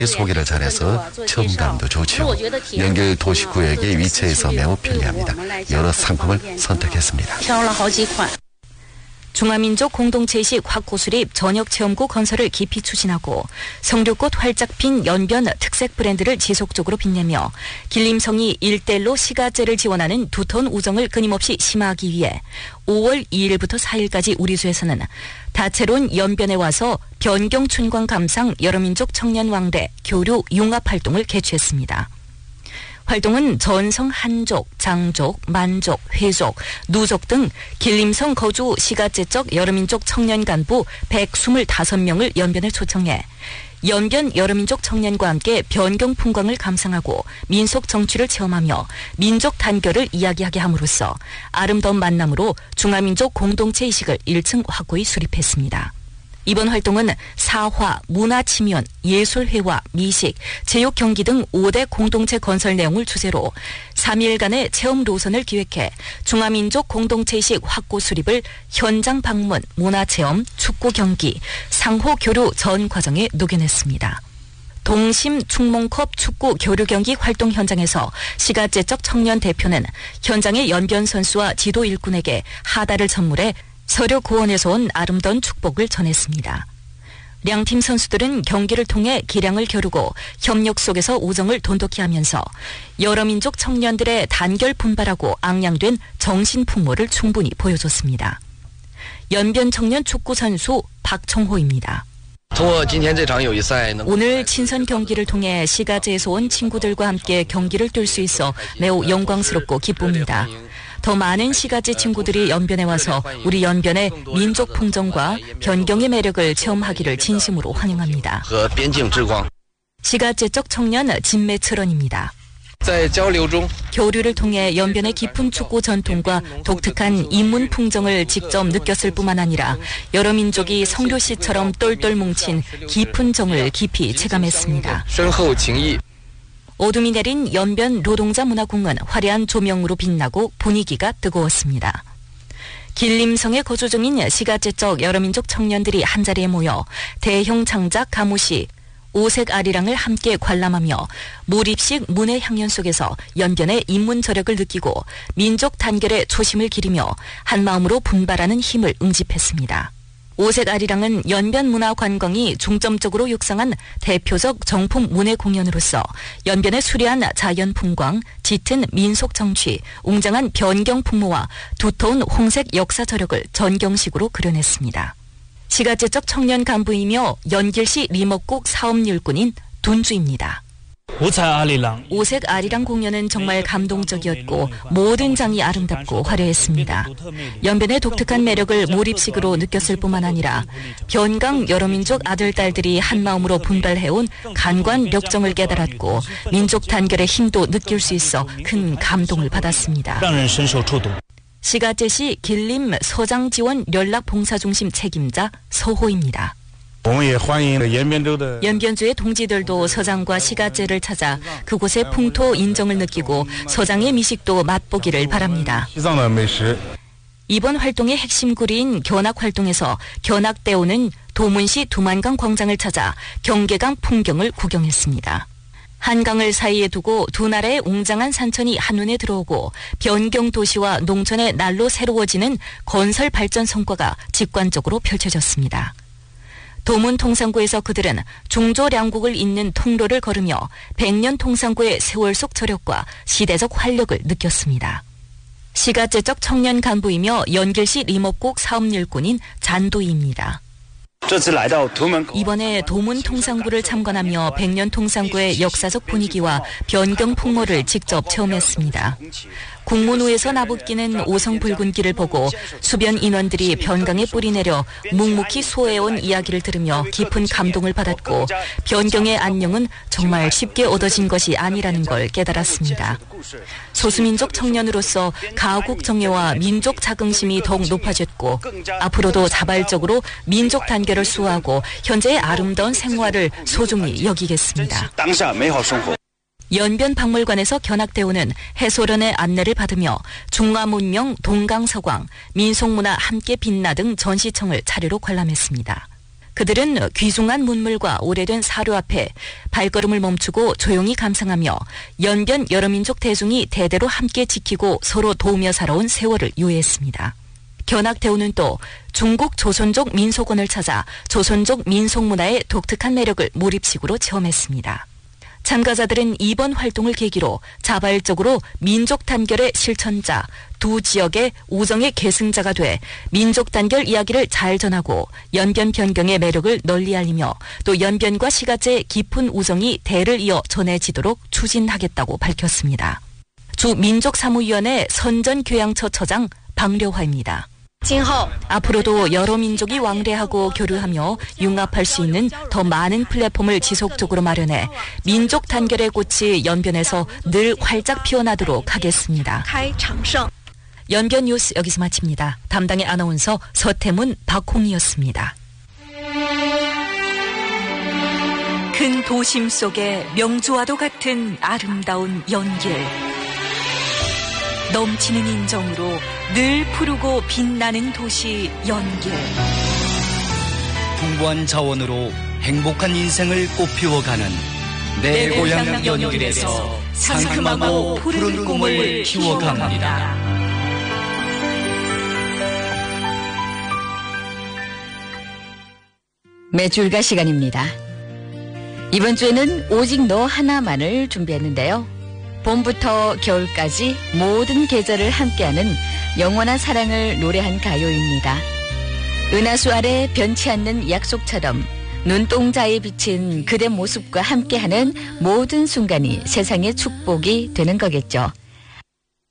소개를 잘해서 청담도 좋죠. 연결 도시구역의 위치에서 매우 편리합니다. 여러 상품을 선택했습니다. 중화민족 공동체의식 확고 수립 전역체험구 건설을 깊이 추진하고 성류꽃 활짝 핀 연변 특색 브랜드를 지속적으로 빛내며 길림성이 일대일로 시가제를 지원하는 두터운 우정을 끊임없이 심화하기 위해 5월 2일부터 4일까지 우리수에서는 다채로운 연변에 와서 변경춘광 감상 여러민족 청년왕대 교류 융합활동을 개최했습니다. 활동은 전성 한족, 장족, 만족, 회족, 누족 등 길림성 거주 시가제적 여러민족 청년 간부 125명을 연변에 초청해 연변 여러민족 청년과 함께 변경 풍광을 감상하고 민속 정취를 체험하며 민족 단결을 이야기하게 함으로써 아름다운 만남으로 중화민족 공동체 의식을 1층 확고히 수립했습니다. 이번 활동은 사화, 문화치면, 예술회화, 미식, 제육경기 등 5대 공동체 건설 내용을 주제로 3일간의 체험 노선을 기획해 중화민족 공동체의식 확고 수립을 현장 방문, 문화체험, 축구경기, 상호교류 전 과정에 녹여냈습니다. 동심 충몽컵 축구 교류경기 활동 현장에서 시가제적 청년 대표는 현장의 연변 선수와 지도 일꾼에게 하다를 선물해 서류 고원에서 온 아름다운 축복을 전했습니다. 양팀 선수들은 경기를 통해 기량을 겨루고 협력 속에서 우정을 돈독히 하면서 여러 민족 청년들의 단결 분발하고 앙양된 정신풍모를 충분히 보여줬습니다. 연변 청년 축구 선수 박청호입니다. 오늘 친선 경기를 통해 시가제에서 온 친구들과 함께 경기를 뛸 수 있어 매우 영광스럽고 기쁩니다. 더 많은 시가제 친구들이 연변에 와서 우리 연변의 민족 풍정과 변경의 매력을 체험하기를 진심으로 환영합니다. 시가제적 청년 진매철원입니다. 교류를 통해 연변의 깊은 축구 전통과 독특한 인문 풍정을 직접 느꼈을 뿐만 아니라 여러 민족이 성교시처럼 똘똘 뭉친 깊은 정을 깊이 체감했습니다. 어둠이 내린 연변 노동자 문화공원 화려한 조명으로 빛나고 분위기가 뜨거웠습니다. 길림성에 거주 중인 시가제적 여러민족 청년들이 한자리에 모여 대형 창작 가무시 오색 아리랑을 함께 관람하며 몰입식 문의 향연 속에서 연변의 인문 저력을 느끼고 민족 단결의 초심을 기리며 한마음으로 분발하는 힘을 응집했습니다. 오색 아리랑은 연변 문화 관광이 중점적으로 육성한 대표적 정품 문예 공연으로서 연변의 수려한 자연 풍광, 짙은 민속 정취, 웅장한 변경 풍모와 두터운 홍색 역사 저력을 전경식으로 그려냈습니다. 시가제적 청년 간부이며 연길시 리목국 사업일꾼인 둔주입니다. 오색 아리랑 공연은 정말 감동적이었고 모든 장이 아름답고 화려했습니다. 연변의 독특한 매력을 몰입식으로 느꼈을 뿐만 아니라 변강 여러민족 아들딸들이 한마음으로 분발해온 간관 력정을 깨달았고 민족 단결의 힘도 느낄 수 있어 큰 감동을 받았습니다. 시가제시 길림 서장지원 연락봉사중심 책임자 서호입니다. 연변주의 동지들도 서장과 시가제를 찾아 그곳의 풍토 인정을 느끼고 서장의 미식도 맛보기를 바랍니다. 이번 활동의 핵심 구리인 견학활동에서 견학대오는 도문시 두만강 광장을 찾아 경계강 풍경을 구경했습니다. 한강을 사이에 두고 두 나라의 웅장한 산천이 한눈에 들어오고 변경 도시와 농촌의 날로 새로워지는 건설 발전 성과가 직관적으로 펼쳐졌습니다. 도문 통상구에서 그들은 중조량국을 잇는 통로를 걸으며 백년 통상구의 세월 속 저력과 시대적 활력을 느꼈습니다. 시가제적 청년 간부이며 연길시 리목국 사업일꾼인 잔도희입니다. 이번에 도문 통상구를 참관하며 백년 통상구의 역사적 분위기와 변경 풍모를 직접 체험했습니다. 국문호에서 나부끼는 오성 붉은 길을 보고 수변 인원들이 변강에 뿌리 내려 묵묵히 수호해온 이야기를 들으며 깊은 감동을 받았고 변경의 안녕은 정말 쉽게 얻어진 것이 아니라는 걸 깨달았습니다. 소수민족 청년으로서 가국 정예와 민족 자긍심이 더욱 높아졌고 앞으로도 자발적으로 민족 단결을 수호하고 현재의 아름다운 생활을 소중히 여기겠습니다. 연변 박물관에서 견학대오는 해소련의 안내를 받으며 중화문명, 동강서광, 민속문화 함께 빛나 등 전시청을 차례로 관람했습니다. 그들은 귀중한 문물과 오래된 사료 앞에 발걸음을 멈추고 조용히 감상하며 연변 여러 민족 대중이 대대로 함께 지키고 서로 도우며 살아온 세월을 유해했습니다. 견학대우는 또 중국 조선족 민속원을 찾아 조선족 민속문화의 독특한 매력을 몰입식으로 체험했습니다. 참가자들은 이번 활동을 계기로 자발적으로 민족 단결의 실천자, 두 지역의 우정의 계승자가 돼 민족 단결 이야기를 잘 전하고 연변 변경의 매력을 널리 알리며 또 연변과 시가제의 깊은 우정이 대를 이어 전해지도록 추진하겠다고 밝혔습니다. 주 민족사무위원회 선전교양처 처장 방려화입니다. 앞으로도 여러 민족이 왕래하고 교류하며 융합할 수 있는 더 많은 플랫폼을 지속적으로 마련해 민족 단결의 꽃이 연변에서 늘 활짝 피어나도록 하겠습니다. 연변 뉴스 여기서 마칩니다. 담당의 아나운서 서태문, 박홍이었습니다. 큰 도심 속에 명주와도 같은 아름다운 연길. 넘치는 인정으로 늘 푸르고 빛나는 도시 연길. 풍부한 자원으로 행복한 인생을 꽃피워가는 내 고향 연길에서 상큼하고 푸른 꿈을 키워갑니다. 매출가 시간입니다. 이번 주에는 오직 너 하나만을 준비했는데요. 봄부터 겨울까지 모든 계절을 함께하는 영원한 사랑을 노래한 가요입니다. 은하수 아래 변치 않는 약속처럼 눈동자에 비친 그대 모습과 함께하는 모든 순간이 세상의 축복이 되는 거겠죠.